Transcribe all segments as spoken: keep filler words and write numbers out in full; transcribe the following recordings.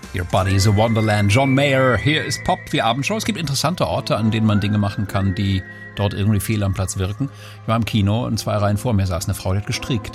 Your Body is a Wonderland. John Mayer, hier ist Pop, die Abendshow. Es gibt interessante Orte, an denen man Dinge machen kann, die dort irgendwie fehl am Platz wirken. Ich war im Kino und zwei Reihen vor mir saß eine Frau, die hat gestrickt.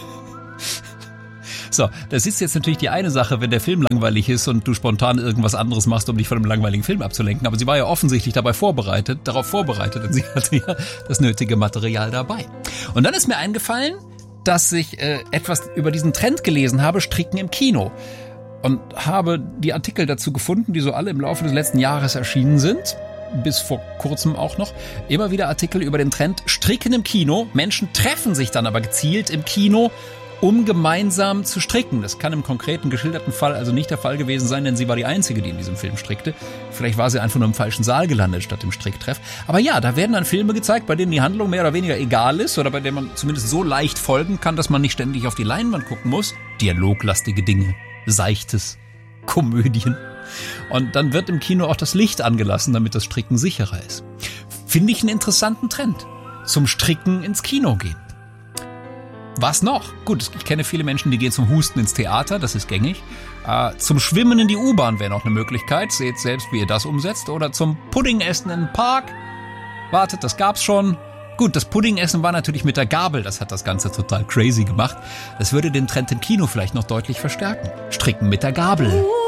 So, das ist jetzt natürlich die eine Sache, wenn der Film langweilig ist und du spontan irgendwas anderes machst, um dich von einem langweiligen Film abzulenken. Aber sie war ja offensichtlich dabei vorbereitet, darauf vorbereitet, und sie hatte ja das nötige Material dabei. Und dann ist mir eingefallen, dass ich äh, etwas über diesen Trend gelesen habe, Stricken im Kino. Und habe die Artikel dazu gefunden, die so alle im Laufe des letzten Jahres erschienen sind. Bis vor kurzem auch noch. Immer wieder Artikel über den Trend Stricken im Kino. Menschen treffen sich dann aber gezielt im Kino, um gemeinsam zu stricken. Das kann im konkreten geschilderten Fall also nicht der Fall gewesen sein, denn sie war die Einzige, die in diesem Film strickte. Vielleicht war sie einfach nur im falschen Saal gelandet statt im Stricktreff. Aber ja, da werden dann Filme gezeigt, bei denen die Handlung mehr oder weniger egal ist oder bei denen man zumindest so leicht folgen kann, dass man nicht ständig auf die Leinwand gucken muss. Dialoglastige Dinge, Seichtes, Komödien. Und dann wird im Kino auch das Licht angelassen, damit das Stricken sicherer ist. Finde ich einen interessanten Trend. Zum Stricken ins Kino gehen. Was noch? Gut, ich kenne viele Menschen, die gehen zum Husten ins Theater, das ist gängig. Äh, zum Schwimmen in die U-Bahn wäre noch eine Möglichkeit. Seht selbst, wie ihr das umsetzt. Oder zum Puddingessen im Park. Wartet, das gab's schon. Gut, das Puddingessen war natürlich mit der Gabel. Das hat das Ganze total crazy gemacht. Das würde den Trend im Kino vielleicht noch deutlich verstärken. Stricken mit der Gabel.